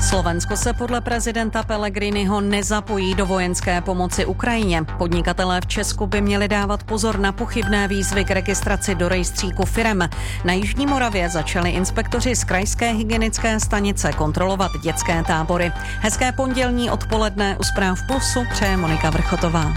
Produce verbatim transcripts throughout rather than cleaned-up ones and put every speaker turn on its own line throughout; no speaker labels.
Slovensko se podle prezidenta Pellegriniho nezapojí do vojenské pomoci Ukrajině. Podnikatelé v Česku by měli dávat pozor na pochybné výzvy k registraci do rejstříku firem. Na Jižní Moravě začali inspektoři z krajské hygienické stanice kontrolovat dětské tábory. Hezké pondělní odpoledne u Zpráv Plusu přeje Monika Vrchotová.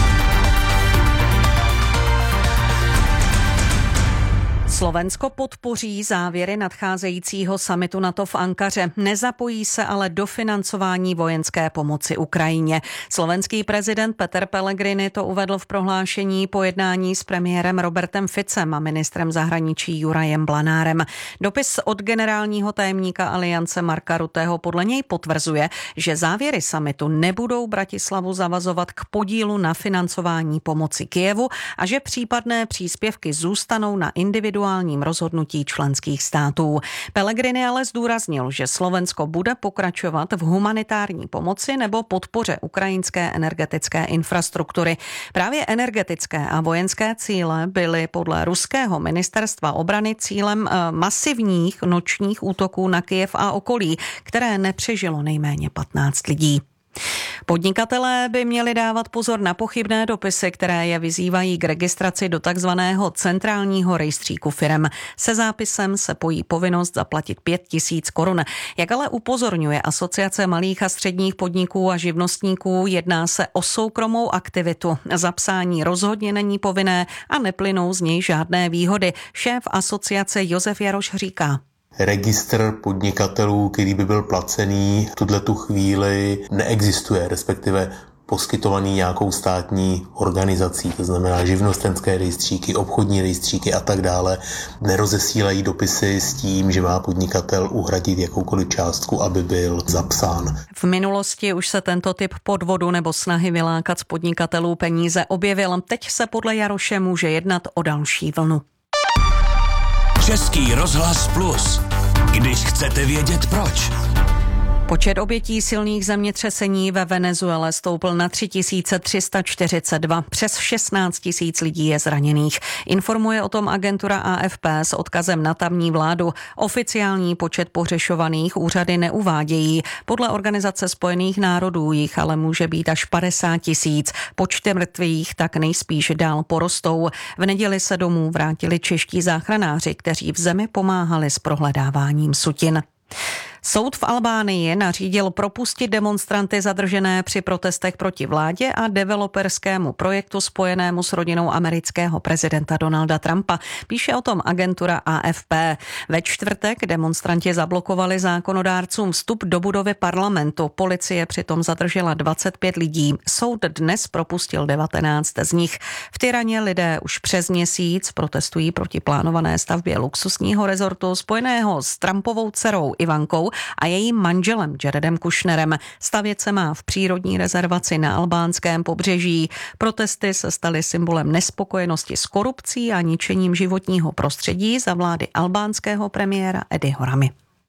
Slovensko podpoří závěry nadcházejícího summitu NATO v Ankaře, nezapojí se ale do financování vojenské pomoci Ukrajině. Slovenský prezident Peter Pellegrini to uvedl v prohlášení po jednání s premiérem Robertem Ficem a ministrem zahraničí Jurajem Blanárem. Dopis od generálního tajemníka Aliance Marka Rutteho podle něj potvrzuje, že závěry summitu nebudou Bratislavu zavazovat k podílu na financování pomoci Kyjevu a že případné příspěvky zůstanou na individuální rozhodnutí členských států. Pellegrini ale zdůraznil, že Slovensko bude pokračovat v humanitární pomoci nebo podpoře ukrajinské energetické infrastruktury. Právě energetické a vojenské cíle byly podle ruského ministerstva obrany cílem masivních nočních útoků na Kyjev a okolí, které nepřežilo nejméně patnáct lidí. Podnikatelé by měli dávat pozor na pochybné dopisy, které je vyzývají k registraci do takzvaného centrálního rejstříku firem. Se zápisem se pojí povinnost zaplatit pět tisíc korun. Jak ale upozorňuje Asociace malých a středních podniků a živnostníků, jedná se o soukromou aktivitu. Zapsání rozhodně není povinné a neplynou z něj žádné výhody. Šéf asociace Josef Jaroš říká:
Registr podnikatelů, který by byl placený, v tuto chvíli neexistuje, respektive poskytovaný nějakou státní organizací, to znamená živnostenské rejstříky, obchodní rejstříky a tak dále, nerozesílají dopisy s tím, že má podnikatel uhradit jakoukoliv částku, aby byl zapsán.
V minulosti už se tento typ podvodu nebo snahy vylákat z podnikatelů peníze objevil. Teď se podle Jaroše může jednat o další vlnu.
Český rozhlas Plus. Když chcete vědět proč.
Počet obětí silných zemětřesení ve Venezuele stoupl na tři tisíce tři sta čtyřicet dva. Přes šestnáct tisíc lidí je zraněných. Informuje o tom agentura A F P s odkazem na tamní vládu. Oficiální počet pohřešovaných úřady neuvádějí. Podle Organizace spojených národů jich ale může být až padesát tisíc. Počty mrtvých tak nejspíš dál porostou. V neděli se domů vrátili čeští záchranáři, kteří v zemi pomáhali s prohledáváním sutin. Soud v Albánii nařídil propustit demonstranty zadržené při protestech proti vládě a developerskému projektu spojenému s rodinou amerického prezidenta Donalda Trumpa. Píše o tom agentura A F P. Ve čtvrtek demonstranti zablokovali zákonodárcům vstup do budovy parlamentu. Policie přitom zadržela dvacet pět lidí. Soud dnes propustil devatenáct z nich. V Tyraně lidé už přes měsíc protestují proti plánované stavbě luxusního rezortu spojeného s Trumpovou dcerou Ivankou a jejím manželem Jaredem Kushnerem. Stavět se má v přírodní rezervaci na albánském pobřeží. Protesty se staly symbolem nespokojenosti s korupcí a ničením životního prostředí za vlády albánského premiéra Edyho Ramy.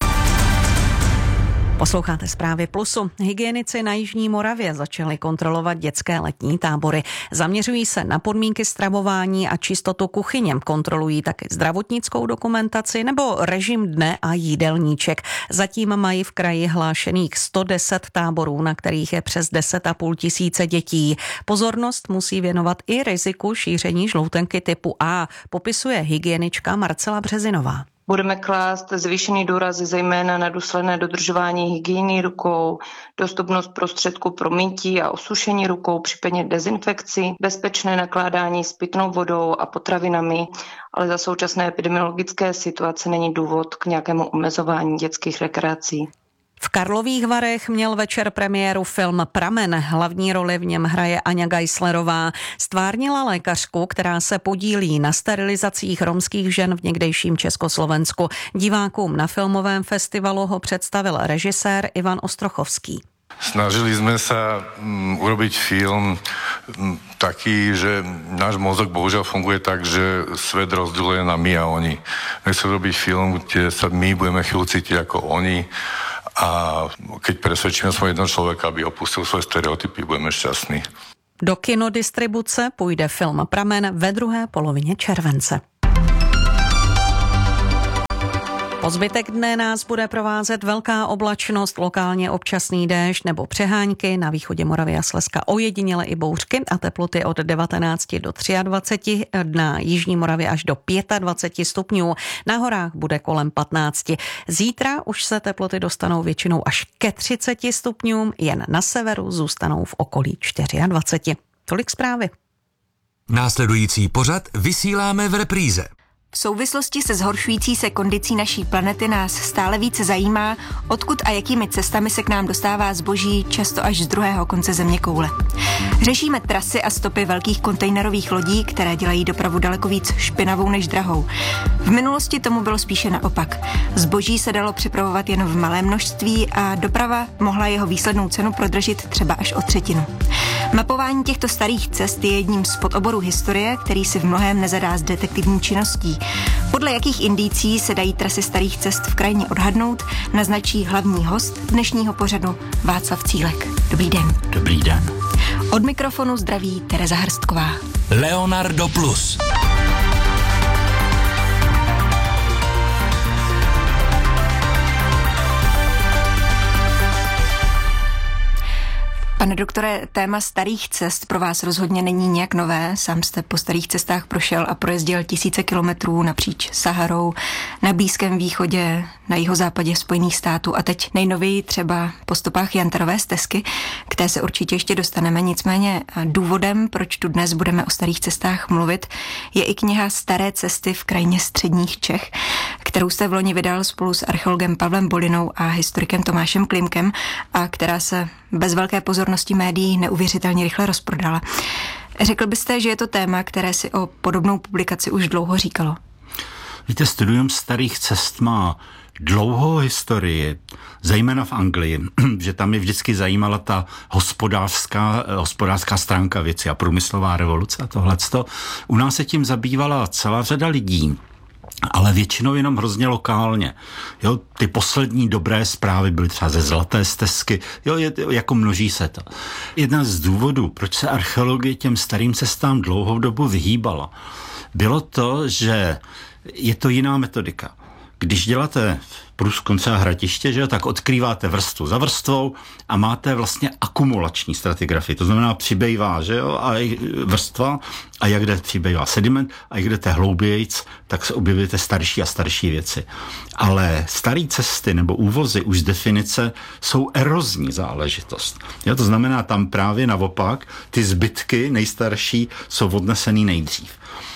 Posloucháte Zprávy Plusu. Hygienici na Jižní Moravě začali kontrolovat dětské letní tábory. Zaměřují se na podmínky stravování a čistotu kuchyně. Kontrolují taky zdravotnickou dokumentaci nebo režim dne a jídelníček. Zatím mají v kraji hlášených sto deset táborů, na kterých je přes deset a půl tisíce dětí. Pozornost musí věnovat i riziku šíření žloutenky typu A, popisuje hygienička Marcela Březinová.
Budeme klást zvýšený důraz zejména na důsledné dodržování hygieny rukou, dostupnost prostředků pro mytí a osušení rukou, případně dezinfekci, bezpečné nakládání s pitnou vodou a potravinami, ale za současné epidemiologické situace není důvod k nějakému omezování dětských rekreací.
V Karlových Varech měl večer premiéru film Pramen. Hlavní roli v něm hraje Aňa Geislerová. Stvárnila lékařku, která se podílí na sterilizacích romských žen v někdejším Československu. Divákům na filmovém festivalu ho představil režisér Ivan Ostrochovský.
Snažili sme sa um, urobiť film um, taký, že náš mozog bohužiaľ funguje tak, že svet rozdeľuje na my a oni. Nechcem robiť film, kde sa my budeme chvíľu cítiť ako oni a keď presvedčíme svojho jednoho človeka, aby opustil svoje stereotypy, budeme šťastní.
Do kinodistribuce půjde film Pramen ve druhé polovině července. Po zbytek dne nás bude provázet velká oblačnost, lokálně občasný déšť nebo přehánky, na východě Moravy a Slezska ojediněle i bouřky a teploty od devatenáct do dvacet tři, na jižní Moravě až do dvacet pět stupňů, na horách bude kolem patnáct. Zítra už se teploty dostanou většinou až ke třiceti stupňům, jen na severu zůstanou v okolí dvacet čtyři. Tolik zprávy.
Následující pořad vysíláme v repríze.
V souvislosti se zhoršující se kondicí naší planety nás stále více zajímá, odkud a jakými cestami se k nám dostává zboží často až z druhého konce zeměkoule. Řešíme trasy a stopy velkých kontejnerových lodí, které dělají dopravu daleko víc špinavou než drahou. V minulosti tomu bylo spíše naopak. Zboží se dalo připravovat jen v malém množství a doprava mohla jeho výslednou cenu prodražit třeba až o třetinu. Mapování těchto starých cest je jedním z podoborů historie, který si v mnohém nezadá s detektivní činností. Podle jakých indicí se dají trasy starých cest v krajině odhadnout, naznačí hlavní host dnešního pořadu Václav Cílek. Dobrý den.
Dobrý den.
Od mikrofonu zdraví Tereza Hrstková.
Leonardo Plus.
Pane doktore, téma starých cest pro vás rozhodně není nějak nové. Sám jste po starých cestách prošel a projezdil tisíce kilometrů napříč Saharou, na Blízkém východě, na jihozápadě Spojených států a teď nejnověji třeba po stopách Jantarové stezky, k té se určitě ještě dostaneme. Nicméně důvodem, proč tu dnes budeme o starých cestách mluvit, je i kniha Staré cesty v krajině středních Čech, kterou jste v loni vydal spolu s archeologem Pavlem Bolinou a historikem Tomášem Klimkem a která se bez velké pozornosti médií neuvěřitelně rychle rozprodala. Řekl byste, že je to téma, které si o podobnou publikaci už dlouho říkalo?
Víte, studium starých cest má dlouhou historii, zejména v Anglii, že tam je vždycky zajímala ta hospodářská, hospodářská stránka věci a průmyslová revoluce a tohleto. U nás se tím zabývala celá řada lidí, ale většinou jenom hrozně lokálně. Jo, ty poslední dobré zprávy byly třeba ze Zlaté stezky, jo, je, jako množí se to. Jedna z důvodů, proč se archeologie těm starým cestám dlouhou dobu vyhýbala, bylo to, že je to jiná metodika. Když děláte průzkum třeba Hradiště, že jo, tak odkrýváte vrstvu za vrstvou a máte vlastně akumulační stratigrafii. To znamená přibývá, že jo, a vrstva a jak jde přibývá sediment a jak jdete hloubějc, tak se objevíte starší a starší věci. Ale staré cesty nebo úvozy už z definice jsou erozní záležitost. Jo, to znamená tam právě naopak ty zbytky nejstarší jsou odnesený nejdřív.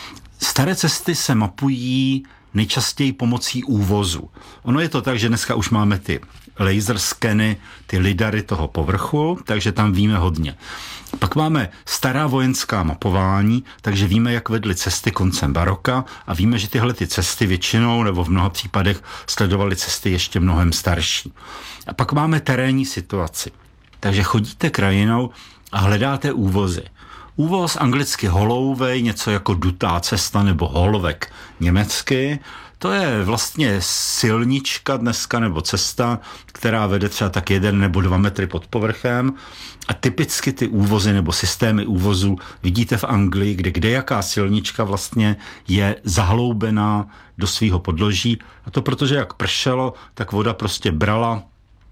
Staré cesty se mapují nejčastěji pomocí úvozu. Ono je to tak, že dneska už máme ty laser skeny, ty lidary toho povrchu, takže tam víme hodně. Pak máme stará vojenská mapování, takže víme, jak vedly cesty koncem baroka a víme, že tyhle ty cesty většinou nebo v mnoha případech sledovaly cesty ještě mnohem starší. A pak máme terénní situaci. Takže chodíte krajinou a hledáte úvozy. Úvoz anglicky holouvej, něco jako dutá cesta nebo holvek německy, to je vlastně silnička dneska nebo cesta, která vede třeba tak jeden nebo dva metry pod povrchem a typicky ty úvozy nebo systémy úvozu vidíte v Anglii, kde kdejaká silnička vlastně je zahloubená do svého podloží a to protože jak pršelo, tak voda prostě brala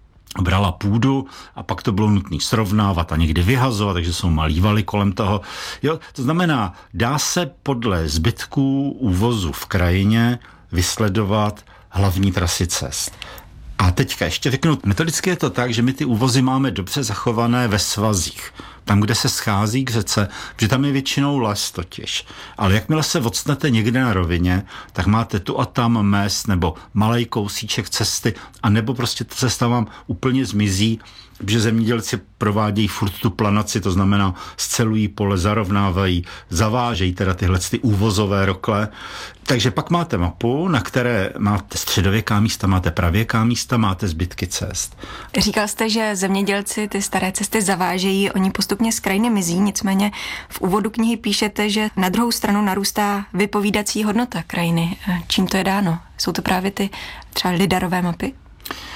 brala půdu a pak to bylo nutné srovnávat a někdy vyhazovat, takže jsou malý valy kolem toho. Jo, to znamená, dá se podle zbytků úvozu v krajině vysledovat hlavní trasy cest. A teďka ještě řeknu, metodicky je to tak, že my ty úvozy máme dobře zachované ve svazích. Tam, kde se schází k řece, protože tam je většinou les totiž. Ale jakmile se odstnete někde na rovině, tak máte tu a tam mes nebo malej kousíček cesty a nebo prostě ta cesta vám úplně zmizí, protože zemědělci provádějí furt tu planaci, to znamená scelují pole, zarovnávají, zavážejí teda tyhle ty úvozové rokle. Takže pak máte mapu, na které máte středověká místa, máte pravěká místa, máte zbytky cest.
Říkal jste, že zemědělci ty staré cesty zavážejí, oni postupně z krajiny mizí, nicméně v úvodu knihy píšete, že na druhou stranu narůstá vypovídací hodnota krajiny. Čím to je dáno? Jsou to právě ty třeba lidarové mapy?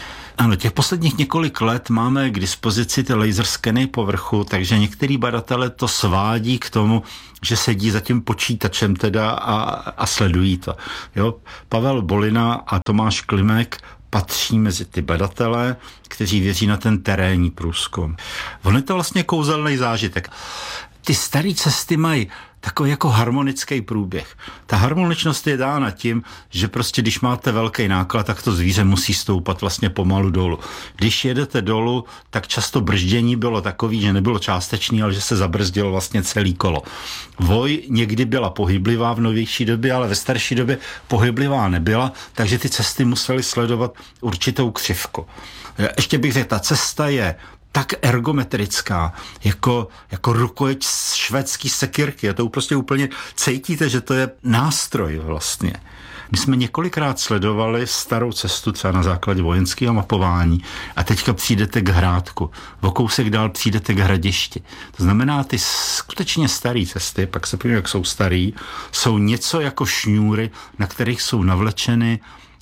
Ano, těch posledních několik let máme k dispozici ty laser skeny povrchu, takže některý badatelé to svádí k tomu, že sedí za tím počítačem teda a, a sledují to. Jo? Pavel Bolina a Tomáš Klimek patří mezi ty badatele, kteří věří na ten terénní průzkum. On je to vlastně kouzelný zážitek. Ty staré cesty mají takový jako harmonický průběh. Ta harmoničnost je dána tím, že prostě když máte velký náklad, tak to zvíře musí stoupat vlastně pomalu dolů. Když jedete dolů, tak často brždění bylo takový, že nebylo částečný, ale že se zabrzdilo vlastně celý kolo. Voj někdy byla pohyblivá v novější době, ale ve starší době pohyblivá nebyla, takže ty cesty musely sledovat určitou křivku. Ještě bych řekl, ta cesta je tak ergometrická, jako, jako rukojeť z švédský sekyrky. A to prostě úplně cítíte, že to je nástroj vlastně. My jsme několikrát sledovali starou cestu třeba na základě vojenského mapování a teďka přijdete k Hrádku. O kousek dál přijdete k Hradišti. To znamená, ty skutečně staré cesty, pak se povím, jak jsou starý, jsou něco jako šňůry, na kterých jsou navlečeny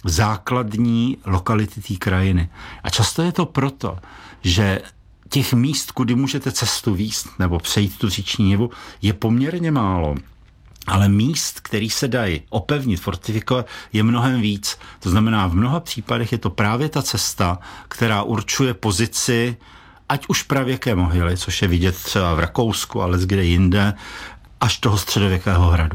základní lokality té krajiny. A často je to proto, že těch míst, kudy můžete cestu výst nebo přejít tu říční nivu, je poměrně málo. Ale míst, který se dají opevnit, fortifikovat, je mnohem víc. To znamená, v mnoha případech je to právě ta cesta, která určuje pozici, ať už pravěké mohyly, což je vidět třeba v Rakousku, ale kde jinde, až toho středověkého hradu.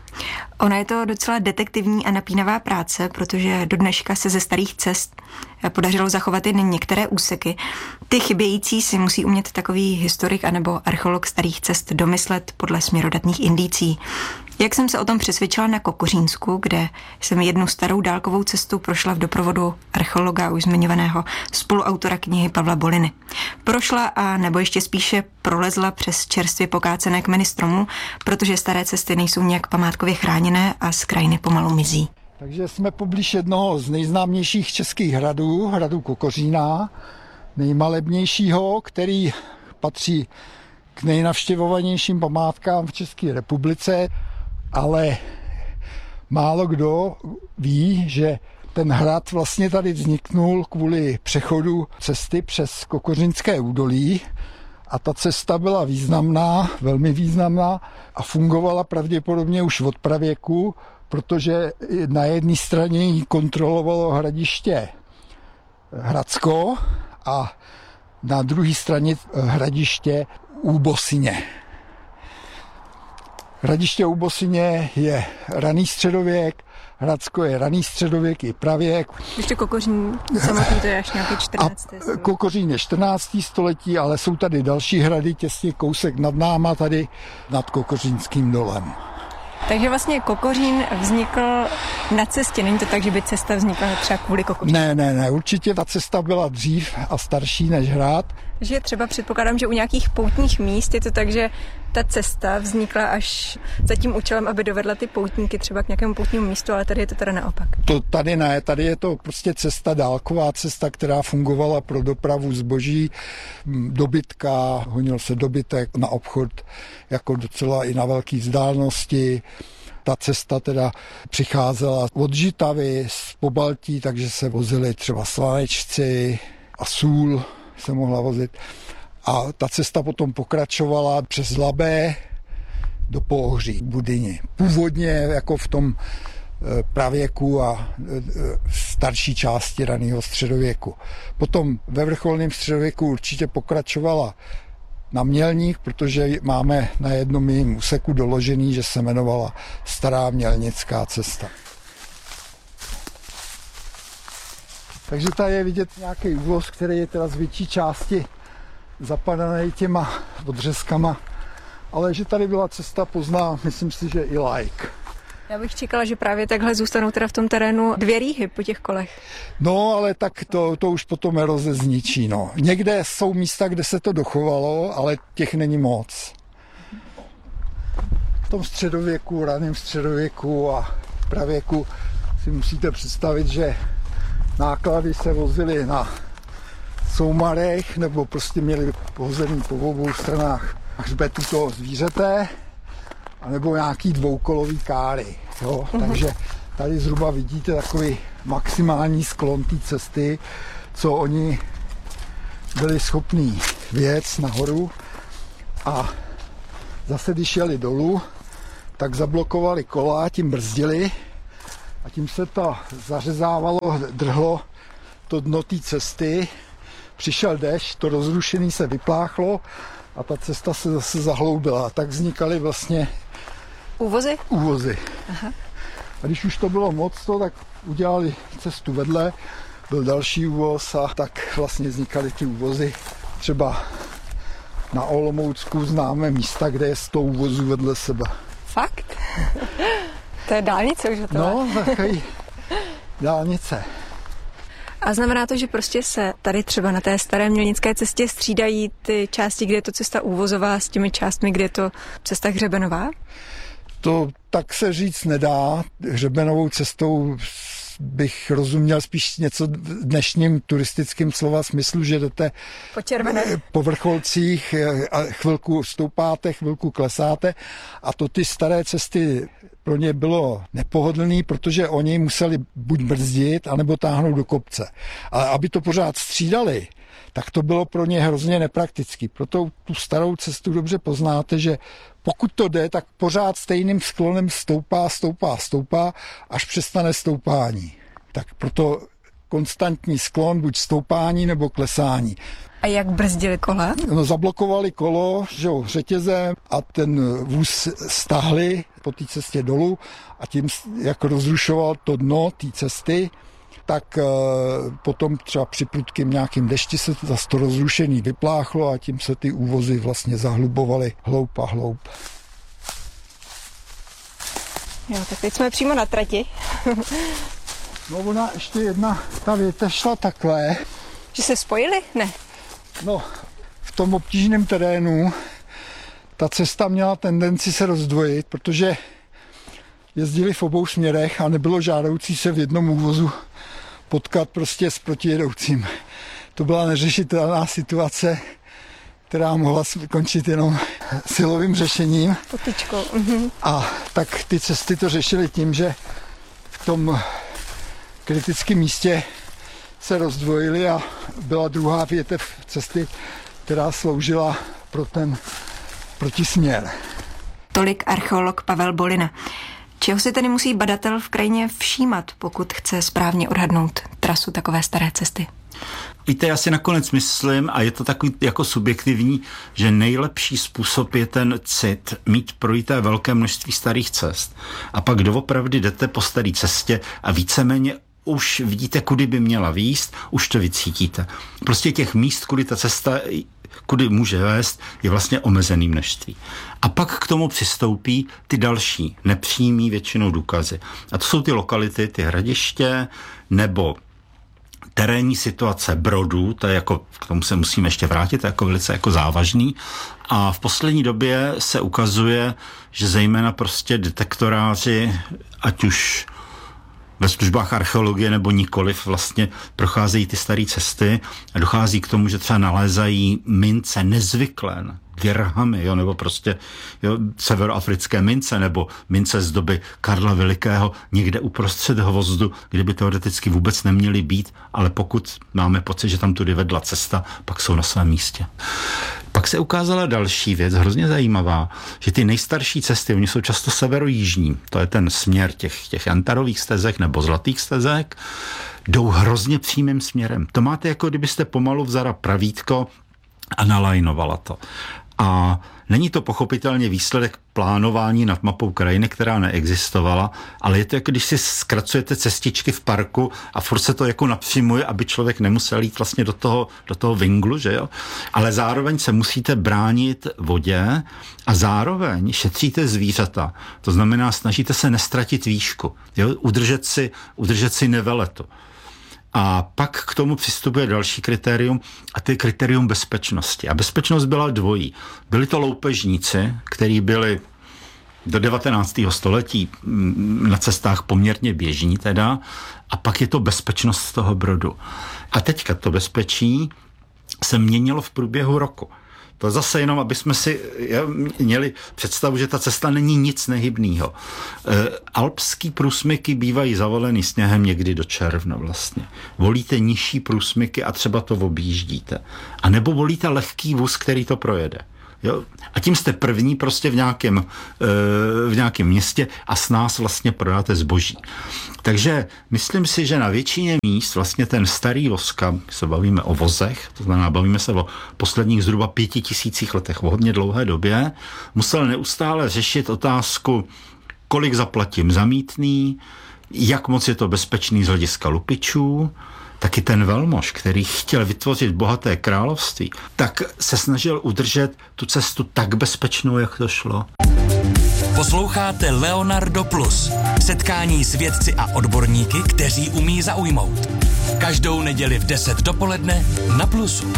Ona je to docela detektivní a napínavá práce, protože do dneška se ze starých cest podařilo zachovat jen některé úseky. Ty chybějící si musí umět takový historik anebo archeolog starých cest domyslet podle směrodatných indicí. Jak jsem se o tom přesvědčila na Kokořínsku, kde jsem jednu starou dálkovou cestu prošla v doprovodu archeologa už zmiňovaného spoluautora knihy Pavla Boliny. Prošla a nebo ještě spíše prolezla přes čerstvě pokácené kmeny stromů, protože staré cesty nejsou nějak památkově chráněné a z krajiny pomalu mizí.
Takže jsme poblíž jednoho z nejznámějších českých hradů, hradu Kokořína, nejmalebnějšího, který patří k nejnavštěvovanějším památkám v České republice, ale málo kdo ví, že ten hrad vlastně tady vzniknul kvůli přechodu cesty přes Kokořínské údolí a ta cesta byla významná, velmi významná a fungovala pravděpodobně už od pravěku, protože na jedné straně ji kontrolovalo hradiště Hradsko a na druhé straně hradiště u Bosyně. Hradiště u Bosyně je raný středověk, Hradsko je raný středověk i pravěk.
Ještě Kokořín samotný to je až nějaký čtrnácté století.
Kokořín je čtrnácté století, ale jsou tady další hrady, těsně kousek nad náma, tady nad Kokořínským dolem.
Takže vlastně Kokořín vznikl na cestě, není to tak, že by cesta vznikla třeba kvůli Kokořínu?
Ne, ne, ne, určitě ta cesta byla dřív a starší než hrad.
Že třeba předpokládám, že u nějakých poutních míst je to tak, že ta cesta vznikla až za tím účelem, aby dovedla ty poutníky třeba k nějakému poutnímu místu, ale tady je to teda naopak.
To tady ne, tady je to prostě cesta, dálková cesta, která fungovala pro dopravu zboží, dobytka, honil se dobytek na obchod jako docela i na velké vzdálenosti. Ta cesta teda přicházela od Žitavy, z Pobaltí, takže se vozili třeba slanečci a sůl se mohla vozit. A ta cesta potom pokračovala přes Labé do Pohoří, Budyni. Původně jako v tom pravěku a starší části raného středověku. Potom ve vrcholném středověku určitě pokračovala na Mělník, protože máme na jednom jejím úseku doložený, že se jmenovala Stará mělnická cesta. Takže tady je vidět nějaký úvoz, který je teda z větší části zapadaný těma odřezkama, ale že tady byla cesta, pozná, myslím si, že i laik.
Já bych čekala, že právě takhle zůstanou teda v tom terénu dvě rýhy po těch kolech.
No, ale tak to, to už potom eroze zničí, no. Někde jsou místa, kde se to dochovalo, ale těch není moc. V tom středověku, raném středověku a pravěku si musíte představit, že náklady se vozily na soumarech, nebo prostě měli pohozený po obou stranách hřbetu toho zvířete, anebo nějaký dvoukolový káry. Jo? Mm-hmm. Takže tady zhruba vidíte takový maximální sklon té cesty. co oni byli schopní vjet nahoru a zase když jeli dolů, tak zablokovali kola, tím brzdili a tím se to zařezávalo, drhlo to dno té cesty. Přišel déšť, to rozrušený se vypláchlo a ta cesta se zase zahloubila. A tak vznikaly vlastně
úvozy?
Úvozy. Aha. A když už to bylo moc, to, tak udělali cestu vedle, byl další úvoz a tak vlastně vznikaly ty úvozy. Třeba na Olomoucku známe místa, kde je sto úvozů vedle sebe.
Fakt? To je dálnice už hotová.
No, takový dálnice.
A znamená to, že prostě se tady třeba na té staré Mělnické cestě střídají ty části, kde je to cesta úvozová s těmi částmi, kde je to cesta hřebenová?
To tak se říct nedá. Hřebenovou cestou bych rozuměl spíš něco v dnešním turistickém slova smyslu, že jdete
po červené,
po vrcholcích a chvilku stoupáte, chvilku klesáte a to ty staré cesty pro ně bylo nepohodlný, protože oni museli buď brzdit, anebo táhnout do kopce. Ale aby to pořád střídali, tak to bylo pro ně hrozně nepraktický. Proto tu starou cestu dobře poznáte, že pokud to jde, tak pořád stejným sklonem stoupá, stoupá, stoupá, až přestane stoupání. Tak proto konstantní sklon, buď stoupání nebo klesání.
A jak brzdili kola?
No, zablokovali kolo, že jo, řetězem a ten vůz stáhli po té cestě dolů a tím, jak rozrušoval to dno té cesty, tak e, potom třeba při prudkým nějakým dešti se zase to rozrušení vypláchlo a tím se ty úvozy vlastně zahlubovaly hloub a hloub.
Jo, tak teď jsme přímo na trati.
No ona ještě jedna, ta větev šla takhle.
Že se spojili? Ne.
No, v tom obtížném terénu ta cesta měla tendenci se rozdvojit, protože jezdili v obou směrech a nebylo žádoucí se v jednom úvozu potkat prostě s protijedoucím. To byla neřešitelná situace, která mohla končit jenom silovým řešením.
Potyčkou. Mhm.
A tak ty cesty to řešily tím, že v tom kritickém místě se rozdvojily a byla druhá větev cesty, která sloužila pro ten protisměr.
Tolik archeolog Pavel Bolina. Čeho si tedy musí badatel v krajině všímat, pokud chce správně odhadnout trasu takové staré cesty?
Víte, já si nakonec myslím, a je to takový jako subjektivní, že nejlepší způsob je ten cit, mít projité velké množství starých cest. A pak doopravdy jdete po staré cestě a víceméně už vidíte, kudy by měla vést, už to vycítíte. Prostě těch míst, kudy ta cesta, kudy může vést, je vlastně omezený množství. A pak k tomu přistoupí ty další, nepřímý většinou důkazy. A to jsou ty lokality, ty hradiště, nebo terénní situace brodů, to je jako, k tomu se musíme ještě vrátit, to je jako velice jako závažný. A v poslední době se ukazuje, že zejména prostě detektoráři, ať už ve službách archeologie nebo nikoliv, vlastně procházejí ty staré cesty a dochází k tomu, že třeba nalézají mince nezvyklé, dirhamy, jo, nebo prostě jo, severoafrické mince, nebo mince z doby Karla Velikého někde uprostřed hvozdu, kde by teoreticky vůbec neměly být, ale pokud máme pocit, že tam tudy vedla cesta, pak jsou na svém místě. Pak se ukázala další věc, hrozně zajímavá, že ty nejstarší cesty, oni jsou často severojižní, to je ten směr těch, těch jantarových stezek nebo zlatých stezek, jdou hrozně přímým směrem. To máte jako kdybyste pomalu vzala pravítko a nalajnovala to. A není to pochopitelně výsledek plánování nad mapou krajiny, která neexistovala, ale je to jako když si zkracujete cestičky v parku a furt se to jako napřimuje, aby člověk nemusel jít vlastně do toho, do toho vinglu, že jo? Ale zároveň se musíte bránit vodě a zároveň šetříte zvířata. To znamená, snažíte se nestratit výšku, jo? Udržet si, udržet si neveletu. A pak k tomu přistupuje další kritérium a to je kritérium bezpečnosti. A bezpečnost byla dvojí. Byli to loupežníci, kteří byli do devatenáctého století na cestách poměrně běžní teda, a pak je to bezpečnost toho brodu. A teďka to bezpečí se měnilo v průběhu roku. To zase jenom, aby jsme si měli představu, že ta cesta není nic nehybného. Alpský průsmyky bývají zavalený sněhem někdy do června vlastně. Volíte nižší průsmyky a třeba to objíždíte. A nebo volíte lehký vůz, který to projede. Jo? A tím jste první prostě v nějakém, v nějakém městě a s nás vlastně prodáte zboží. Takže myslím si, že na většině míst vlastně ten starý voz, se bavíme o vozech, to znamená bavíme se o posledních zhruba pěti tisících letech, o hodně dlouhé době, musel neustále řešit otázku, kolik zaplatím za mýtný, jak moc je to bezpečný z hlediska lupičů. Taky ten velmož, který chtěl vytvořit bohaté království, tak se snažil udržet tu cestu tak bezpečnou, jak to šlo.
Posloucháte Leonardo Plus. Setkání s vědci a odborníky, kteří umí zaujmout. Každou neděli v deset dopoledne na Plusu.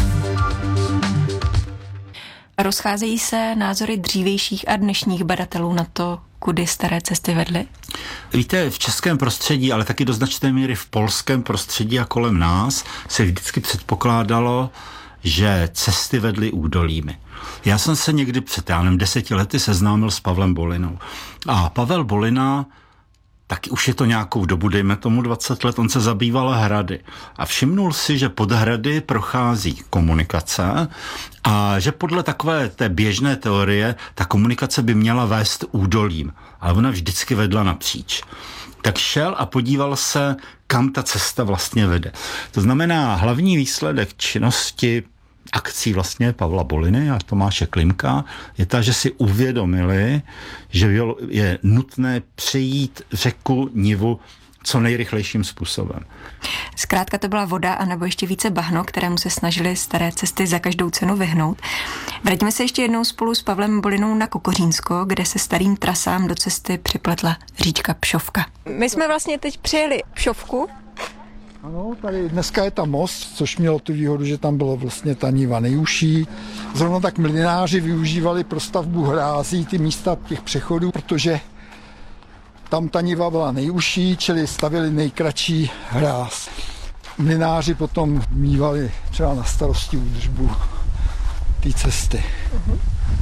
Rozcházejí se názory dřívějších a dnešních badatelů na to, kudy staré cesty vedly?
Víte, v českém prostředí, ale taky do značné míry v polském prostředí a kolem nás se vždycky předpokládalo, že cesty vedly údolími. Já jsem se někdy před, já nevím, deseti lety seznámil s Pavlem Bolinou. A Pavel Bolina, taky už je to nějakou dobu, dejme tomu dvacet let, on se zabýval hrady. A všimnul si, že pod hrady prochází komunikace a že podle takové té běžné teorie ta komunikace by měla vést údolím. Ale ona vždycky vedla napříč. Tak šel a podíval se, kam ta cesta vlastně vede. To znamená, hlavní výsledek činnosti akcí vlastně Pavla Boliny a Tomáše Klimka je ta, že si uvědomili, že je nutné přejít řeku Nivu co nejrychlejším způsobem.
Zkrátka to byla voda a nebo ještě více bahno, kterému se snažili staré cesty za každou cenu vyhnout. Vraťme se ještě jednou spolu s Pavlem Bolinou na Kokořínsko, kde se starým trasám do cesty připletla říčka Pšovka. My jsme vlastně teď přijeli Pšovku.
Ano, tady dneska je tam most, což mělo tu výhodu, že tam bylo vlastně ta Niva nejužší. Zrovna tak mlynáři využívali pro stavbu hrází ty místa těch přechodů, protože tam ta Niva byla nejužší, čili stavili nejkratší hráz. Mlynáři potom mívali třeba na starosti údržbu té cesty.
Uh-huh.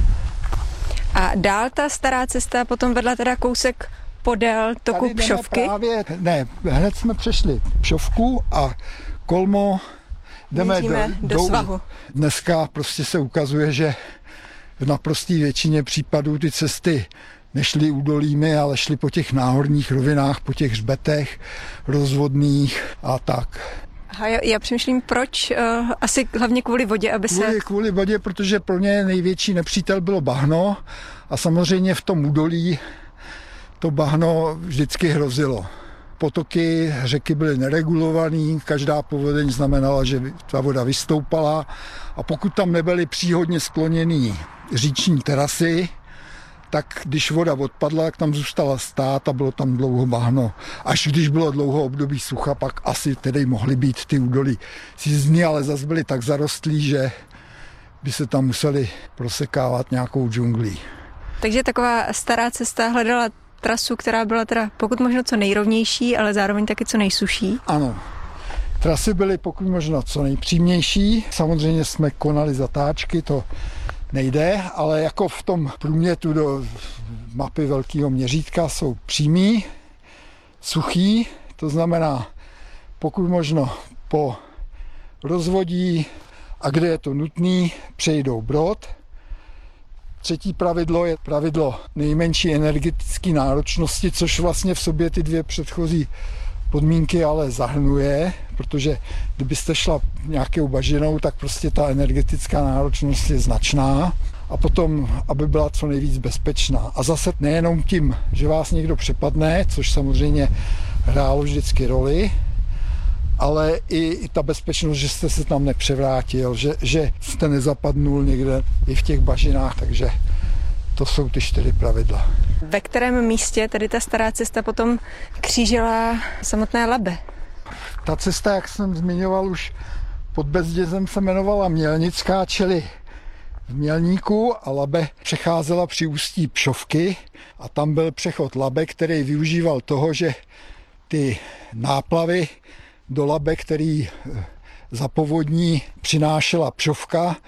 A dál ta stará cesta potom vedla teda kousek podél toku Pšovky?
Právě, ne, hned jsme přešli Pšovku a kolmo jdeme do,
do, do svahu.
Dneska prostě se ukazuje, že v naprosté většině případů ty cesty nešly údolími, ale šly po těch náhorních rovinách, po těch hřbetech rozvodných a tak.
Aha, já, já přemýšlím, proč? Uh, asi hlavně kvůli vodě, aby se...
Kvůli, kvůli vodě, protože pro ně největší nepřítel bylo bahno a samozřejmě v tom údolí to bahno vždycky hrozilo. Potoky řeky byly neregulovaný, každá povodeň znamenala, že ta voda vystoupala a pokud tam nebyly příhodně skloněný říční terasy, tak když voda odpadla, tak tam zůstala stát a bylo tam dlouho bahno. Až když bylo dlouho období sucha, pak asi tedy mohly být ty údolí sízní, ale zase byly tak zarostlí, že by se tam museli prosekávat nějakou džunglí.
Takže taková stará cesta hledala trasu, která byla teda pokud možno co nejrovnější, ale zároveň taky co nejsuší.
Ano. Trasy byly pokud možno co nejpřímější. Samozřejmě jsme konali zatáčky, to nejde, ale jako v tom průmětu do mapy velkého měřítka jsou přímý, suchý, to znamená pokud možno po rozvodí a kde je to nutný, přejdou brod. Třetí pravidlo je pravidlo nejmenší energetické náročnosti, což vlastně v sobě ty dvě předchozí podmínky ale zahrnuje, protože kdybyste šla nějakou bažinou, tak prostě ta energetická náročnost je značná a potom, aby byla co nejvíc bezpečná. A zase nejenom tím, že vás někdo přepadne, což samozřejmě hrálo vždycky roli, ale i, i ta bezpečnost, že jste se tam nepřevrátil, že, že jste nezapadnul někde i v těch bažinách, takže to jsou ty čtyři pravidla.
Ve kterém místě tady ta stará cesta potom křížila samotné Labe?
Ta cesta, jak jsem zmiňoval už pod Bezdězem, se jmenovala Mělnická, čili v Mělníku, a Labe přecházela při ústí Pšovky a tam byl přechod Labe, který využíval toho, že ty náplavy do Labe, který za povodní přinášela Pšovka,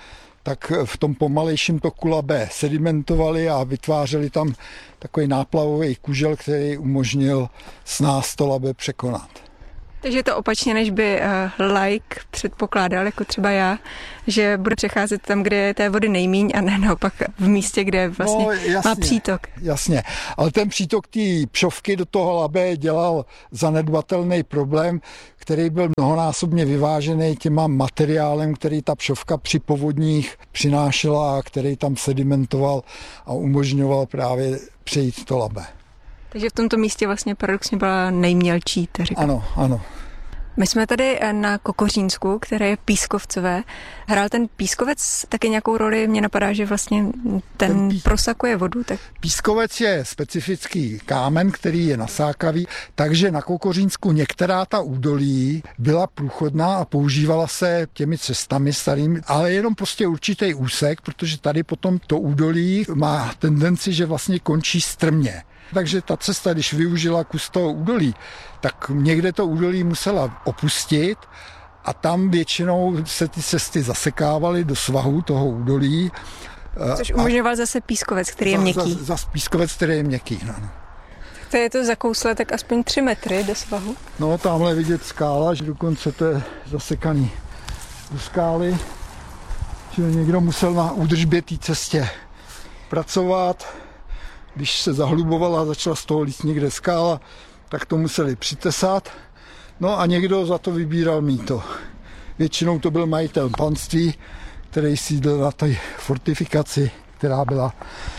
tak v tom pomalejším toku Labe sedimentovali a vytvářeli tam takový náplavový kužel, který umožnil snáz to Labe překonat.
Takže je to opačně, než by uh, like předpokládal, jako třeba já, že bude přecházet tam, kde je té vody nejmíň a ne naopak v místě, kde vlastně no, jasně, má přítok.
Jasně, ale ten přítok té Pšovky do toho Labe dělal zanedbatelný problém, který byl mnohonásobně vyvážený těma materiálem, který ta Pšovka při povodních přinášela a který tam sedimentoval a umožňoval právě přejít to Labe.
Takže v tomto místě vlastně paradoxně byla nejmělčí teřika.
Ano, ano.
My jsme tady na Kokořínsku, které je pískovcové. Hrál ten pískovec taky nějakou roli? Mně napadá, že vlastně ten, ten pí... prosakuje vodu. Tak...
Pískovec je specifický kámen, který je nasákavý, takže na Kokořínsku některá ta údolí byla průchodná a používala se těmi cestami starými, ale jenom prostě určitý úsek, protože tady potom to údolí má tendenci, že vlastně končí strmě. Takže ta cesta, když využila kus toho údolí, tak někde to údolí musela opustit a tam většinou se ty cesty zasekávaly do svahu toho údolí.
Což umožňoval zase pískovec, který je měkký.
Za, za pískovec, který je měkký, no.
To je to zakousle tak aspoň tři metry do svahu.
No, tamhle vidět skála, že dokonce to je zasekaný do skály. Čili někdo musel na údržbě té cestě pracovat. Když se zahlubovala a začala z toho líst někde skála, tak to museli přitesat. No a někdo za to vybíral mýto. Většinou to byl majitel panství, který sídlil na té fortifikaci, která byla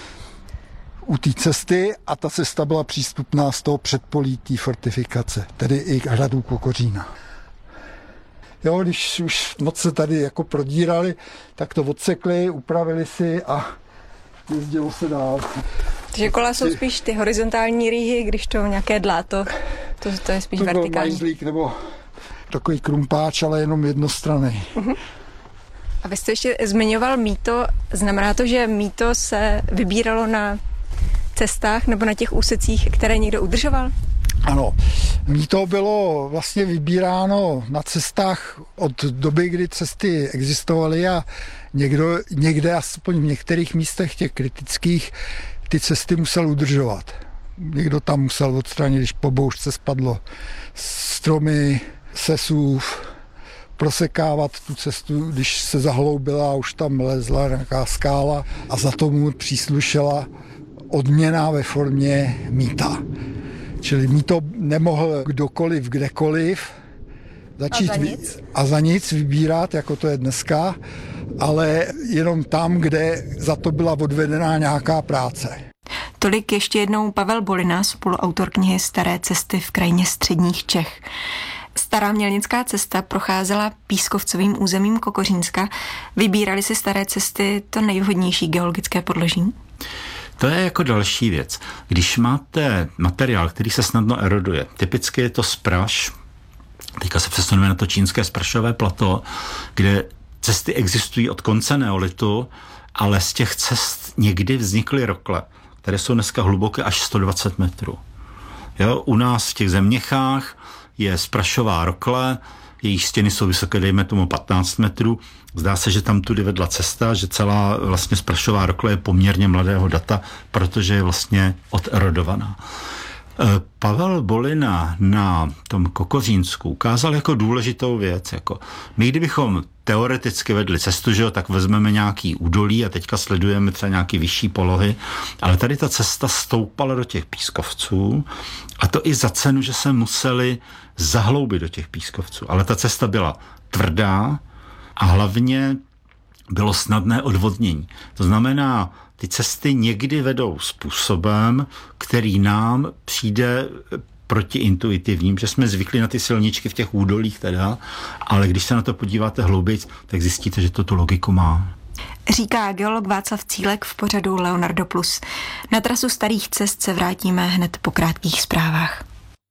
u té cesty a ta cesta byla přístupná z toho předpolí té fortifikace, tedy i k hradu Kokořína. Jo, když už moc se tady jako prodírali, tak to odsekli, upravili si a jezdilo se dál.
Takže kola jsou spíš ty horizontální rýhy, když to nějaké dláto, to, to je spíš
to
vertikální.
To byl majzlík nebo takový krumpáč, ale jenom jednostranný. Uh-huh.
A vy jste ještě zmiňoval mýto, znamená to, že mýto se vybíralo na cestách nebo na těch úsecích, které někdo udržoval?
Ano, mýto bylo vlastně vybíráno na cestách od doby, kdy cesty existovaly a někdo, někde, aspoň v některých místech těch kritických, ty cesty musel udržovat. Někdo tam musel odstranit, když po bouřce spadlo stromy, sesův, prosekávat tu cestu, když se zahloubila a už tam lezla nějaká skála a za tomu příslušela odměna ve formě mýta. Čili mýto nemohl kdokoliv, kdekoliv začít
a za nic,
a za nic vybírat, jako to je dneska, ale jenom tam, kde za to byla odvedená nějaká práce.
Tolik ještě jednou Pavel Bolina, spoluautor knihy Staré cesty v krajině středních Čech. Stará mělnická cesta procházela pískovcovým územím Kokořínska. Vybírali si staré cesty to nejvhodnější geologické podloží?
To je jako další věc. Když máte materiál, který se snadno eroduje, typicky je to spraš, teďka se přesuneme na to čínské sprašové plato, kde cesty existují od konce neolitu, ale z těch cest někdy vznikly rokle, které jsou dneska hluboké až sto dvacet metrů. Jo, u nás v těch Zemněchách je sprašová rokle, jejíž stěny jsou vysoké, dejme tomu patnáct metrů. Zdá se, že tam tudy vedla cesta, že celá vlastně sprašová rokle je poměrně mladého data, protože je vlastně oderodovaná. Pavel Bolina na tom Kokořínsku ukázal jako důležitou věc. Jako my, kdybychom teoreticky vedli cestu, že jo, tak vezmeme nějaký údolí a teďka sledujeme třeba nějaký vyšší polohy, ale tady ta cesta stoupala do těch pískovců a to i za cenu, že se museli zahloubit do těch pískovců. Ale ta cesta byla tvrdá a hlavně bylo snadné odvodnění. To znamená, ty cesty někdy vedou způsobem, který nám přijde protiintuitivním, že jsme zvykli na ty silničky v těch údolích teda, ale když se na to podíváte hlouběji, tak zjistíte, že to tu logiku má.
Říká geolog Václav Cílek v pořadu Leonardo Plus. Na trasu starých cest se vrátíme hned po krátkých zprávách.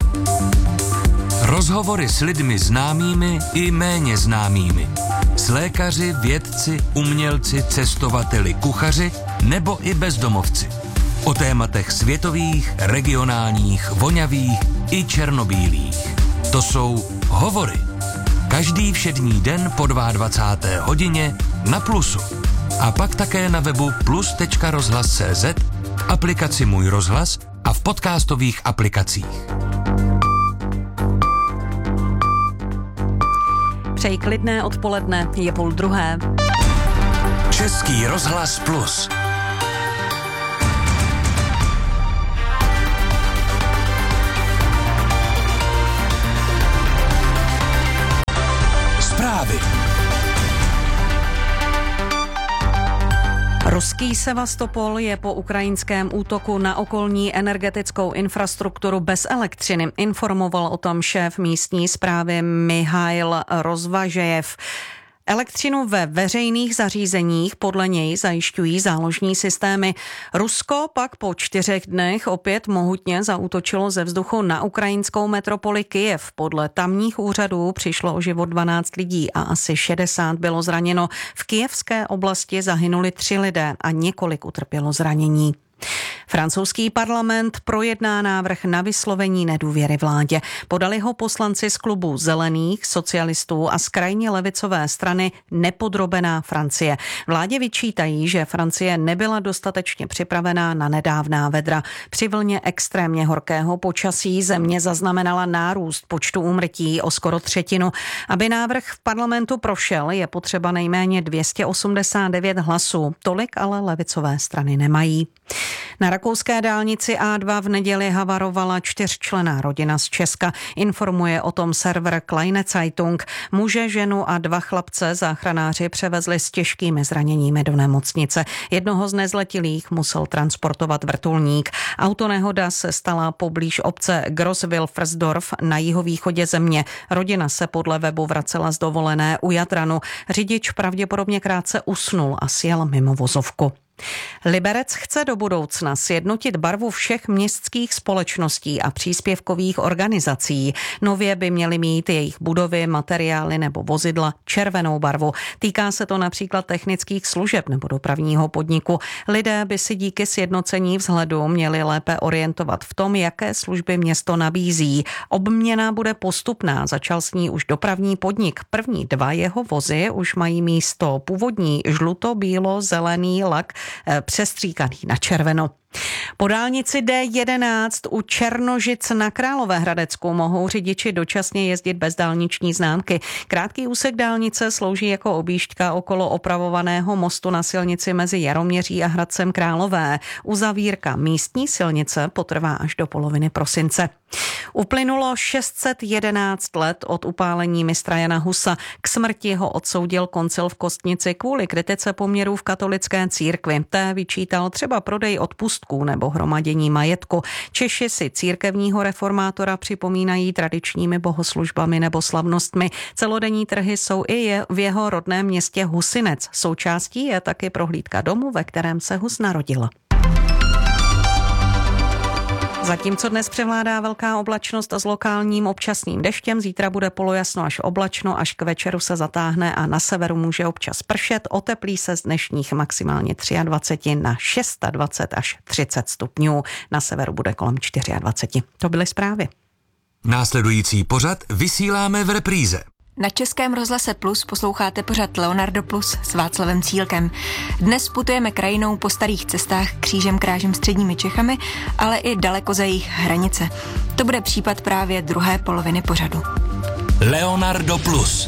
Rozhovory s lidmi známými i méně známými. S lékaři, vědci, umělci, cestovateli, kuchaři nebo i bezdomovci. O tématech světových, regionálních, voňavých i černobílých. To jsou Hovory. Každý všední den po dvacáté druhé hodině na Plusu. a pak také na webu plus tečka rozhlas tečka cé zet, v aplikaci Můj rozhlas a v podcastových aplikacích.
Přeji klidné odpoledne, je půl druhé.
Český rozhlas Plus. Zprávy.
Ruský Sevastopol je po ukrajinském útoku na okolní energetickou infrastrukturu bez elektřiny. Informoval o tom šéf místní správy Michail Rozvažejev. Elektřinu ve veřejných zařízeních podle něj zajišťují záložní systémy. Rusko pak po čtyřech dnech opět mohutně zaútočilo ze vzduchu na ukrajinskou metropoli Kyjev. Podle tamních úřadů přišlo o život dvanáct lidí a asi šedesát bylo zraněno. V kyjevské oblasti zahynuli tři lidé a několik utrpělo zranění. Francouzský parlament projedná návrh na vyslovení nedůvěry vládě. Podali ho poslanci z klubu Zelených, socialistů a z krajně levicové strany Nepodrobená Francie. Vládě vyčítají, že Francie nebyla dostatečně připravená na nedávná vedra. Při vlně extrémně horkého počasí země zaznamenala nárůst počtu úmrtí o skoro třetinu. Aby návrh v parlamentu prošel, je potřeba nejméně dvě stě osmdesát devět hlasů. Tolik ale levicové strany nemají. Na rakouské dálnici á dva v neděli havarovala čtyřčlenná rodina z Česka. Informuje o tom server Kleine Zeitung. Muže, ženu a dva chlapce záchranáři převezli s těžkými zraněními do nemocnice. Jednoho z nezletilých musel transportovat vrtulník. Autonehoda se stala poblíž obce Grosswilfersdorf na jihovýchodě země. Rodina se podle webu vracela z dovolené u Jadranu. Řidič pravděpodobně krátce usnul a sjel mimo vozovku. Liberec chce do budoucna sjednotit barvu všech městských společností a příspěvkových organizací. Nově by měly mít jejich budovy, materiály nebo vozidla červenou barvu. Týká se to například technických služeb nebo dopravního podniku. Lidé by si díky sjednocení vzhledu měli lépe orientovat v tom, jaké služby město nabízí. Obměna bude postupná, začal s ní už dopravní podnik. První dva jeho vozy už mají místo původní žluto-bílo-zelený lak přestříkaný na červeno. Po dálnici D jedenáct u Černožic na Královéhradecku mohou řidiči dočasně jezdit bez dálniční známky. Krátký úsek dálnice slouží jako objížďka okolo opravovaného mostu na silnici mezi Jaroměří a Hradcem Králové. Uzavírka místní silnice potrvá až do poloviny prosince. Uplynulo šest set jedenáct let od upálení mistra Jana Husa. K smrti ho odsoudil koncil v Kostnici kvůli kritice poměrů v katolické církvi. Té vyčítal třeba prodej odpustků nebo hromadění majetku. Češi si církevního reformátora připomínají tradičními bohoslužbami nebo slavnostmi. Celodenní trhy jsou i je v jeho rodném městě Husinec. Součástí je taky prohlídka domu, ve kterém se Hus narodil. Zatímco dnes převládá velká oblačnost a s lokálním občasným deštěm, zítra bude polojasno až oblačno, až k večeru se zatáhne a na severu může občas pršet. Oteplí se z dnešních maximálně dvacet tři na dvacet šest až třicet stupňů. Na severu bude kolem dvacet čtyři. To byly zprávy.
Následující pořad vysíláme v repríze.
Na Českém rozhlase Plus posloucháte pořad Leonardo Plus s Václavem Cílkem. Dnes putujeme krajinou po starých cestách křížem krážem středními Čechami, ale i daleko za jejich hranice. To bude případ právě druhé poloviny pořadu.
Leonardo Plus.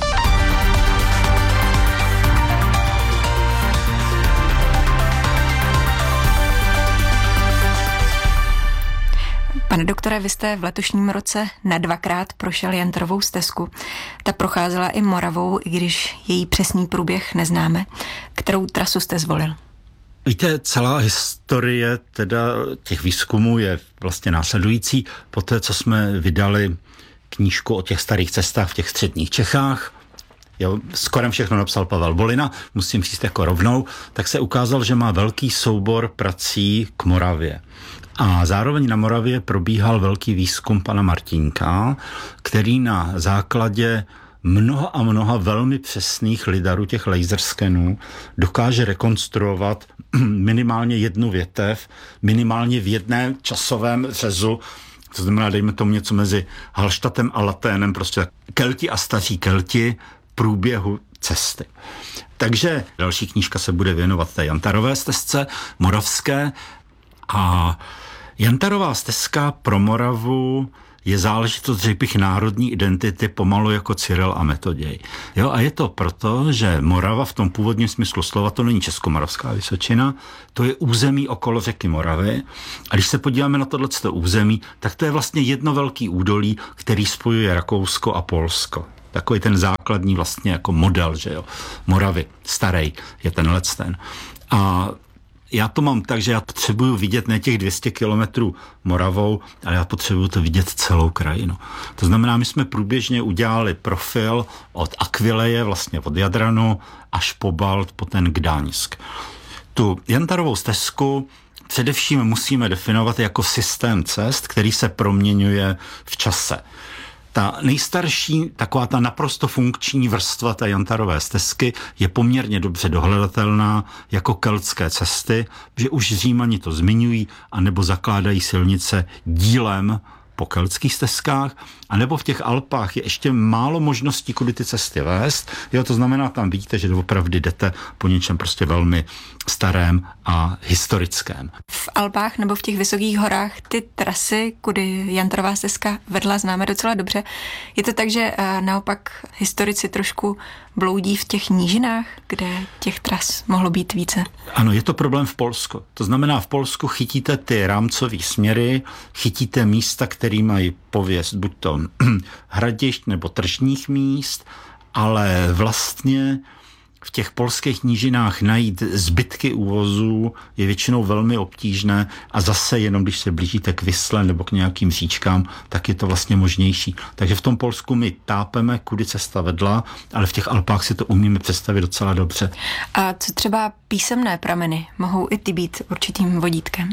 Pane doktore, vy jste v letošním roce na dvakrát prošel Jantarovou stezku. Ta procházela i Moravou, i když její přesný průběh neznáme. Kterou trasu jste zvolil?
Víte, celá historie teda těch výzkumů je vlastně následující. Poté, co jsme vydali knížku o těch starých cestách v těch středních Čechách, jo, skoro všechno napsal Pavel Bolina, musím říct jako rovnou, tak se ukázal, že má velký soubor prací k Moravě. A zároveň na Moravě probíhal velký výzkum pana Martínka, který na základě mnoha a mnoha velmi přesných lidarů, těch laserskenů, dokáže rekonstruovat minimálně jednu větev, minimálně v jedné časovém řezu, to znamená, dejme tomu něco mezi Hallstattem a Laténem, prostě Kelti a staří Kelti, průběhu cesty. Takže další knížka se bude věnovat té Jantarové stezce moravské a Jantarová stezka pro Moravu je záležitost, řekl bych, národní identity pomalu jako Cyril a Metoděj. Jo, a je to proto, že Morava v tom původním smyslu slova, to není Českomoravská Vysočina, to je území okolo řeky Moravy. A když se podíváme na tohleto území, tak to je vlastně jedno velký údolí, který spojuje Rakousko a Polsko. Takový ten základní vlastně jako model, že jo, Moravy, starej je tenhle ten. A já to mám tak, že já potřebuju vidět ne těch dvě stě kilometrů Moravou, ale já potřebuju to vidět celou krajinu. To znamená, my jsme průběžně udělali profil od Aquileje, vlastně od Jadranu, až po Balt, po ten Gdaňsk. Tu Jantarovou stezku především musíme definovat jako systém cest, který se proměňuje v čase. Ta nejstarší, taková ta naprosto funkční vrstva té Jantarové stezky je poměrně dobře dohledatelná jako keltské cesty, že už Římani to zmiňují, anebo zakládají silnice dílem po keltských stezkách, anebo v těch Alpách je ještě málo možností, kudy ty cesty vést. Jo, to znamená, tam vidíte, že opravdu jdete po něčem prostě velmi starém a historickém.
V Alpách nebo v těch vysokých horách ty trasy, kudy Jantarová stezka vedla, známe docela dobře. Je to tak, že naopak historici trošku bloudí v těch nížinách, kde těch tras mohlo být více?
Ano, je to problém v Polsku. To znamená, v Polsku chytíte ty rámcové směry, chytíte místa, které mají pověst buď to hradišť nebo tržních míst, ale vlastně v těch polských nížinách najít zbytky úvozů je většinou velmi obtížné a zase jenom když se blížíte k Visle nebo k nějakým říčkám, tak je to vlastně možnější. Takže v tom Polsku my tápeme, kudy cesta vedla, ale v těch Alpách si to umíme představit docela dobře.
A co třeba písemné prameny? Mohou i ty být určitým vodítkem?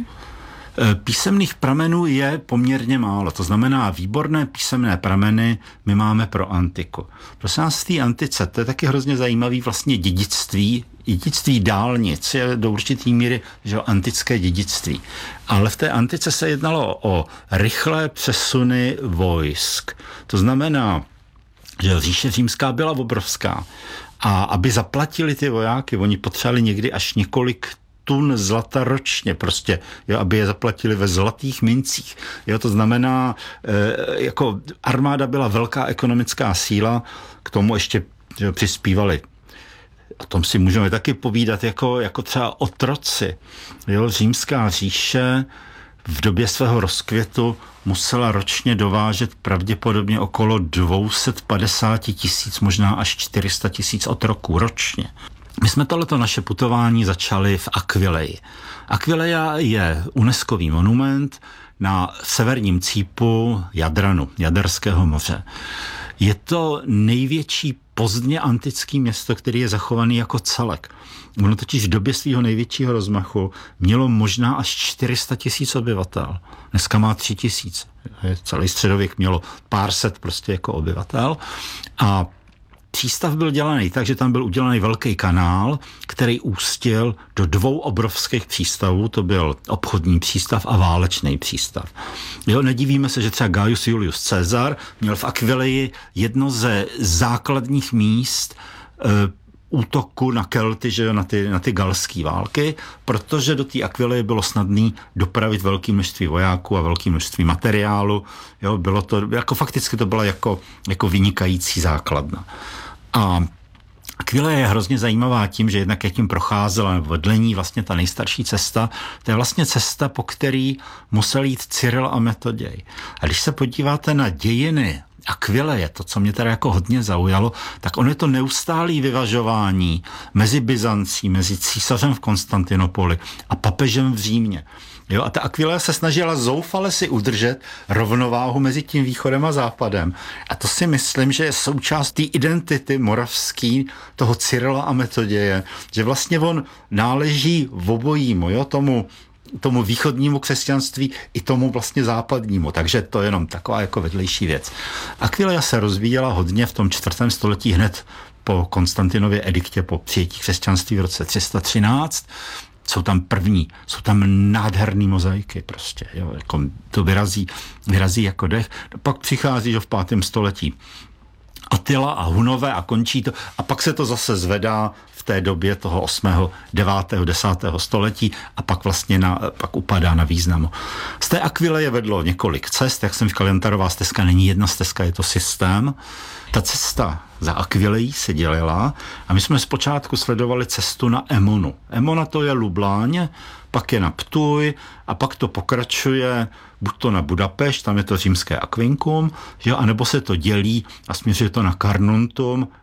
Písemných pramenů je poměrně málo, to znamená výborné písemné prameny my máme pro antiku. Prosím vás, v té antice, to je taky hrozně zajímavý vlastně dědictví, dědictví dálnic je do určitý míry, že antické dědictví. Ale v té antice se jednalo o rychlé přesuny vojsk. To znamená, že říše římská byla obrovská a aby zaplatili ty vojáky, oni potřebovali někdy až několik tun zlata ročně, prostě, jo, aby je zaplatili ve zlatých mincích. Jo, to znamená, e, jako armáda byla velká ekonomická síla, k tomu ještě jo, přispívali. O tom si můžeme taky povídat, jako, jako třeba otroci. Jo, římská říše v době svého rozkvětu musela ročně dovážet pravděpodobně okolo dvě stě padesát tisíc, možná až čtyři sta tisíc otroků ročně. My jsme tohleto naše putování začali v Aquileji. Aquileja je UNESCOvý monument na severním cípu Jadranu, Jaderského moře. Je to největší pozdně antický město, který je zachovaný jako celek. Ono totiž v době svého největšího rozmachu mělo možná až čtyři sta tisíc obyvatel. Dneska má tři tisíce. Celý středověk mělo pár set prostě jako obyvatel. A přístav byl dělaný tak, že tam byl udělaný velký kanál, který ústil do dvou obrovských přístavů, to byl obchodní přístav a válečný přístav. Jo, nedivíme se, že třeba Gaius Julius Caesar měl v Aquileji jedno ze základních míst e, útoku na Kelty, že jo, na ty, na ty galské války, protože do té Aquileje bylo snadný dopravit velké množství vojáků a velké množství materiálu. Jo, bylo to, jako fakticky to byla jako, jako vynikající základna. A Aquileja je hrozně zajímavá tím, že jednak jak tím procházela, nebo vedle ní vlastně ta nejstarší cesta, to je vlastně cesta, po který musel jít Cyril a Metoděj. A když se podíváte na dějiny Aquileje, to, co mě teda jako hodně zaujalo, tak ono je to neustálé vyvažování mezi Byzancí, mezi císařem v Konstantinopoli a papežem v Římě. Jo, a ta Aquileja se snažila zoufale si udržet rovnováhu mezi tím východem a západem. A to si myslím, že je součást té identity moravský, toho Cyrila a Metoděje, že vlastně on náleží v obojímu, jo, tomu tomu východnímu křesťanství i tomu vlastně západnímu. Takže to je jenom taková jako vedlejší věc. Aquileja se rozvíjela hodně v tom čtvrtém století hned po Konstantinově ediktě, po přijetí křesťanství v roce tři sta třináct. Jsou tam první, jsou tam nádherný mozaiky prostě, jo, jako to vyrazí, vyrazí jako dech. Pak přichází, že v pátém století Attila a Hunové a končí to. A pak se to zase zvedá v té době toho osmého, devátého, desátého století a pak vlastně na, pak upadá na významu. Z té Aquileje vedlo několik cest, jak jsem říkal, Jantarová stezka není jedna stezka, je to systém. Ta cesta za Aquilejí se dělila a my jsme zpočátku sledovali cestu na Emonu. Emona to je Lubláň, pak je na Ptuj a pak to pokračuje buď to na Budapešť, tam je to římské Aquincum, jo, anebo se to dělí a směřuje to na Carnuntum,